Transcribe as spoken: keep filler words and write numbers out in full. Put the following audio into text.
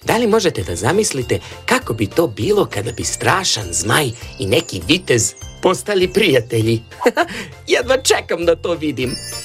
Da li možete da zamislite kako bi to bilo kada bi strašan zmaj i neki vitez postali prijatelji? Jedva čekam da to vidim.